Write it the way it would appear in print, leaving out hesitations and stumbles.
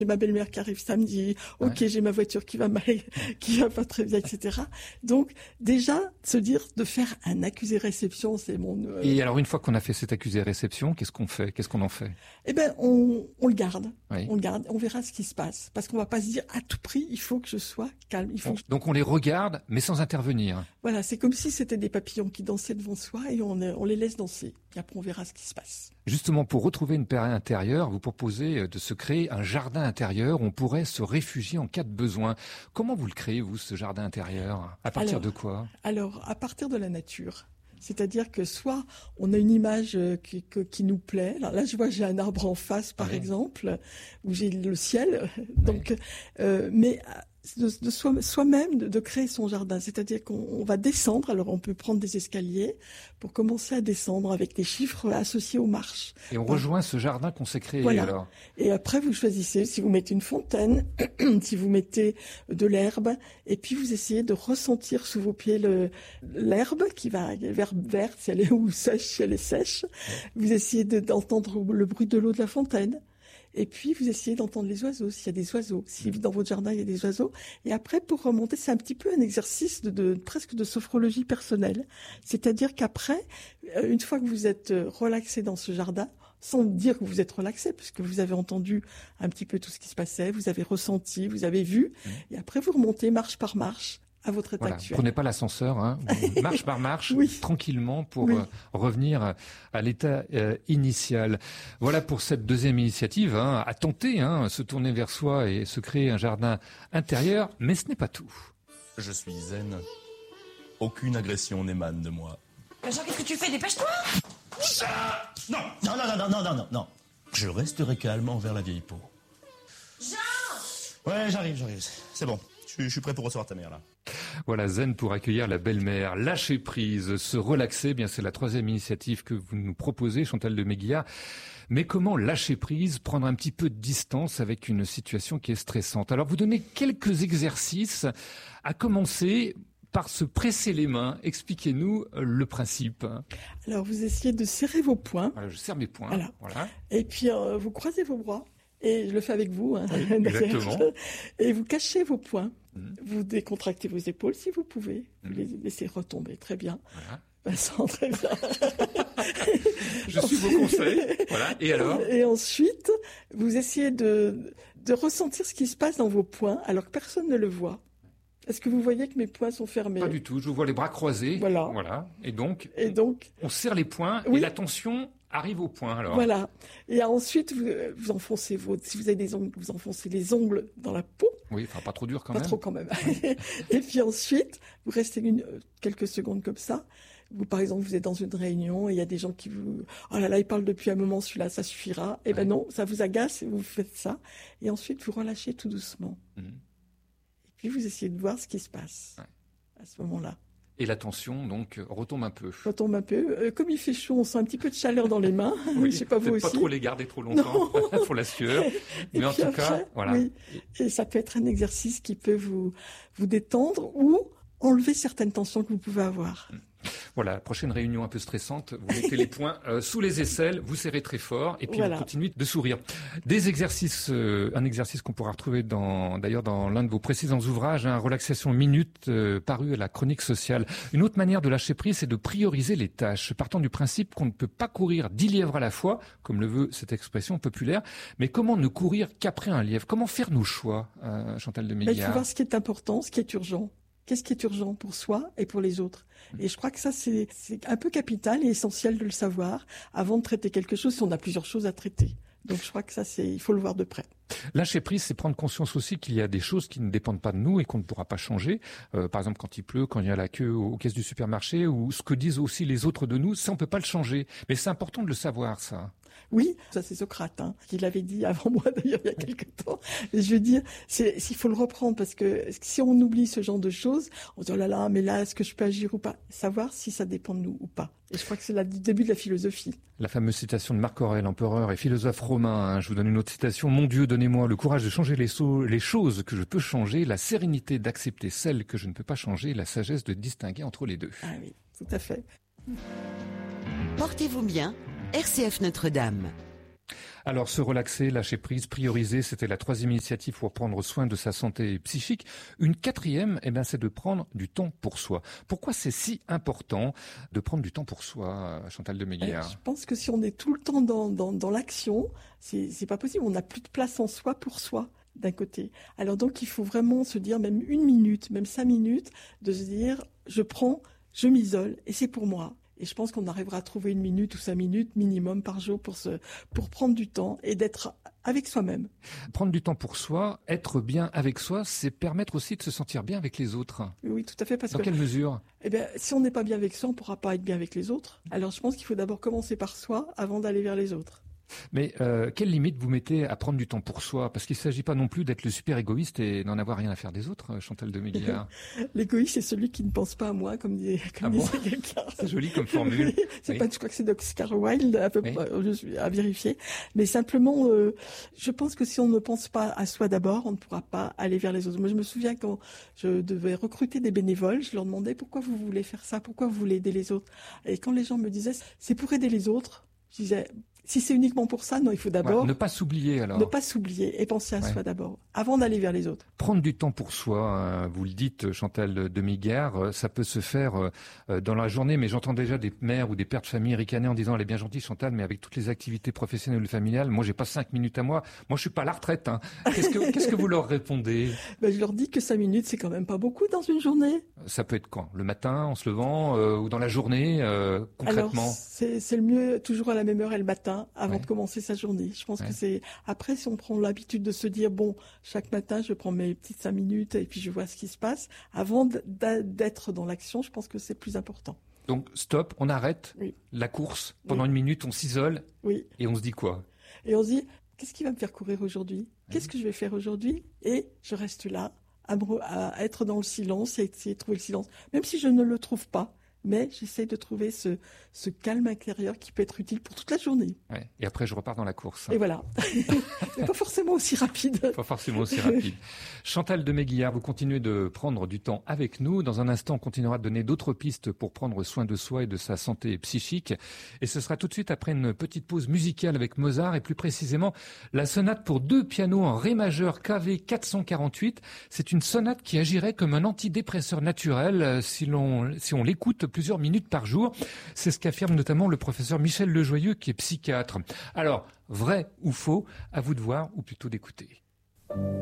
J'ai ma belle-mère qui arrive samedi, ok, j'ai ma voiture qui va mal, qui va pas très bien, etc. Donc, déjà, se dire de faire un accusé-réception, c'est mon... Et alors, une fois qu'on a fait cet accusé-réception, qu'est-ce qu'on fait? Qu'est-ce qu'on en fait? Eh ben, on le garde. Oui. On le garde, on verra ce qui se passe. Parce qu'on va pas se dire, à tout prix, il faut que je sois calme. Donc, on les regarde, mais sans intervenir. Voilà, c'est comme si c'était des papillons qui dansaient devant soi et on les laisse danser. Et après, on verra ce qui se passe. Justement, pour retrouver une paix intérieure, vous proposez de se créer un jardin intérieur où on pourrait se réfugier en cas de besoin. Comment vous le créez, vous, ce jardin intérieur? À partir de quoi? Alors, à partir de la nature. C'est-à-dire que soit on a une image qui nous plaît. Alors là, je vois, j'ai un arbre en face, par exemple, où j'ai le ciel. Donc, mais de soi-même de créer son jardin. C'est-à-dire qu'on va descendre. Alors, on peut prendre des escaliers pour commencer à descendre avec des chiffres associés aux marches. Et on rejoint ce jardin qu'on s'est créé, voilà. Alors. Et après, vous choisissez si vous mettez une fontaine, si vous mettez de l'herbe, et puis vous essayez de ressentir sous vos pieds l'herbe qui va verte si elle est ou sèche si elle est sèche. Vous essayez d'entendre le bruit de l'eau de la fontaine. Et puis, vous essayez d'entendre les oiseaux, s'il y a des oiseaux, si dans votre jardin, il y a des oiseaux. Et après, pour remonter, c'est un petit peu un exercice presque de sophrologie personnelle. C'est-à-dire qu'après, une fois que vous êtes relaxé dans ce jardin, sans dire que vous êtes relaxé, puisque vous avez entendu un petit peu tout ce qui se passait, vous avez ressenti, vous avez vu, et après, vous remontez marche par marche à votre état actuel. Prenez pas l'ascenseur, marche par marche, tranquillement pour revenir à l'état initial. Voilà pour cette deuxième initiative, à tenter, se tourner vers soi et se créer un jardin intérieur, mais ce n'est pas tout. Je suis zen. Aucune agression n'émane de moi. Jean, qu'est-ce que tu fais? Dépêche-toi! Non. Je resterai calme envers la vieille peau. Jean! Ouais, j'arrive. C'est bon. Je suis prêt pour recevoir ta mère, là. Voilà, zen pour accueillir la belle-mère, lâcher prise, se relaxer, bien c'est la troisième initiative que vous nous proposez, Chantal de Méguiard. Mais comment lâcher prise, prendre un petit peu de distance avec une situation qui est stressante? Alors vous donnez quelques exercices, à commencer par se presser les mains. Expliquez-nous le principe. Alors vous essayez de serrer vos poings. Voilà, je serre mes poings. Voilà. Et puis vous croisez vos bras. Et je le fais avec vous. Oui, exactement. Et vous cachez vos poings. Vous décontractez vos épaules si vous pouvez. Vous les laissez retomber. Très bien. Voilà. Vincent, très bien. Je suis vos conseils. Voilà. Et alors? Et ensuite, vous essayez de ressentir ce qui se passe dans vos poings alors que personne ne le voit. Est-ce que vous voyez que mes poings sont fermés? Pas du tout. Je vois les bras croisés. Voilà. Et donc, on serre les poings et la tension arrive au point, alors. Voilà. Et ensuite, vous enfoncez si vous avez des ongles, vous enfoncez les ongles dans la peau. Oui, enfin, pas trop dur quand même. Pas trop quand même. Et puis ensuite, vous restez quelques secondes comme ça. Vous, par exemple, vous êtes dans une réunion et il y a des gens qui oh là là, ils parlent depuis un moment, celui-là, ça suffira. Eh ben non, ça vous agace et vous faites ça. Et ensuite, vous relâchez tout doucement. Et puis, vous essayez de voir ce qui se passe à ce moment-là. Et la tension, donc, retombe un peu. Comme il fait chaud, on sent un petit peu de chaleur dans les mains. Oui, je sais pas vous aussi. Pas trop les garder trop longtemps pour la sueur. Mais en tout cas, voilà. Oui. Et ça peut être un exercice qui peut vous détendre ou enlever certaines tensions que vous pouvez avoir. Voilà, prochaine réunion un peu stressante, vous mettez les poings sous les aisselles, vous serrez très fort et puis vous continuez de sourire. Des exercices, un exercice qu'on pourra retrouver d'ailleurs dans l'un de vos précédents ouvrages, Relaxation minute, paru à la Chronique sociale. Une autre manière de lâcher prise, c'est de prioriser les tâches, partant du principe qu'on ne peut pas courir 10 lièvres à la fois, comme le veut cette expression populaire, mais comment ne courir qu'après un lièvre? Comment faire nos choix, Chantal de Méguiard? Il faut voir ce qui est important, ce qui est urgent. Qu'est-ce qui est urgent pour soi et pour les autres? Et je crois que ça, c'est un peu capital et essentiel de le savoir avant de traiter quelque chose si on a plusieurs choses à traiter. Donc je crois que ça, il faut le voir de près. Lâcher prise, c'est prendre conscience aussi qu'il y a des choses qui ne dépendent pas de nous et qu'on ne pourra pas changer. Par exemple, quand il pleut, quand il y a la queue aux caisses du supermarché, ou ce que disent aussi les autres de nous, ça on peut pas le changer. Mais c'est important de le savoir, ça. Oui, ça c'est Socrate, qui l'avait dit avant moi d'ailleurs il y a quelque temps. Et je veux dire, il faut le reprendre parce que si on oublie ce genre de choses, on se dit oh là là, mais là est-ce que je peux agir ou pas? Savoir si ça dépend de nous ou pas. Et je crois que c'est le début de la philosophie. La fameuse citation de Marc Aurèle, empereur et philosophe romain. Je vous donne une autre citation. Mon Dieu, donnez-moi le courage de changer les choses que je peux changer, la sérénité d'accepter celles que je ne peux pas changer, la sagesse de distinguer entre les deux. Ah oui, tout à fait. Portez-vous bien, RCF Notre-Dame. Alors, se relaxer, lâcher prise, prioriser, c'était la 3e initiative pour prendre soin de sa santé psychique. Une 4e, c'est de prendre du temps pour soi. Pourquoi c'est si important de prendre du temps pour soi, Chantal de Meguiar? Je pense que si on est tout le temps dans l'action, c'est pas possible. On n'a plus de place en soi pour soi, d'un côté. Alors donc, il faut vraiment se dire, même 1 minute, même 5 minutes, de se dire, je m'isole et c'est pour moi. Et je pense qu'on arrivera à trouver 1 minute ou 5 minutes minimum par jour pour prendre du temps et d'être avec soi-même. Prendre du temps pour soi, être bien avec soi, c'est permettre aussi de se sentir bien avec les autres. Oui, tout à fait. Dans quelle mesure? Si on n'est pas bien avec soi, on ne pourra pas être bien avec les autres. Alors je pense qu'il faut d'abord commencer par soi avant d'aller vers les autres. Mais quelle limite vous mettez à prendre du temps pour soi? Parce qu'il ne s'agit pas non plus d'être le super égoïste et n'en avoir rien à faire des autres, Chantal de Meguiar. L'égoïste, c'est celui qui ne pense pas à moi, comme disait quelqu'un. C'est joli comme formule. Je crois que c'est d'Oscar Wilde, à vérifier. Mais simplement, je pense que si on ne pense pas à soi d'abord, on ne pourra pas aller vers les autres. Moi, je me souviens quand je devais recruter des bénévoles, je leur demandais pourquoi vous voulez faire ça, pourquoi vous voulez aider les autres. Et quand les gens me disaient c'est pour aider les autres, je disais si c'est uniquement pour ça, non, il faut d'abord... ne pas s'oublier alors. Ne pas s'oublier et penser à soi d'abord, avant d'aller vers les autres. Prendre du temps pour soi, vous le dites, Chantal de Meguiar, ça peut se faire dans la journée, mais j'entends déjà des mères ou des pères de famille ricaner en disant « Elle est bien gentille, Chantal, mais avec toutes les activités professionnelles ou familiales, moi, j'ai pas 5 minutes à moi. Moi, je suis pas à la retraite. Hein. » Qu'est-ce que vous leur répondez? Je leur dis que 5 minutes, c'est quand même pas beaucoup dans une journée. Ça peut être quand? Le matin, en se levant, ou dans la journée, concrètement? Alors, c'est le mieux, toujours à la même heure et le matin, avant de commencer sa journée. Je pense que c'est... Après, si on prend l'habitude de se dire, bon, chaque matin, je prends mes petites 5 minutes et puis je vois ce qui se passe, avant d'être dans l'action, je pense que c'est plus important. Donc, stop, on arrête la course. Pendant 1 minute, on s'isole. Oui. Et on se dit quoi? Et on se dit, qu'est-ce qui va me faire courir aujourd'hui? Qu'est-ce que je vais faire aujourd'hui? Et je reste là, à être dans le silence et essayer de trouver le silence. Même si je ne le trouve pas. Mais j'essaie de trouver ce calme intérieur qui peut être utile pour toute la journée. Ouais. Et après, je repars dans la course. Et voilà. Mais pas forcément aussi rapide. Pas forcément aussi rapide. Chantal de Meguiar, vous continuez de prendre du temps avec nous. Dans un instant, on continuera de donner d'autres pistes pour prendre soin de soi et de sa santé psychique. Et ce sera tout de suite après une petite pause musicale avec Mozart et plus précisément la sonate pour 2 pianos en ré majeur KV 448. C'est une sonate qui agirait comme un antidépresseur naturel si on l'écoute plusieurs minutes par jour. C'est ce qu'affirme notamment le professeur Michel Lejoyeux qui est psychiatre. Alors, vrai ou faux, à vous de voir ou plutôt d'écouter.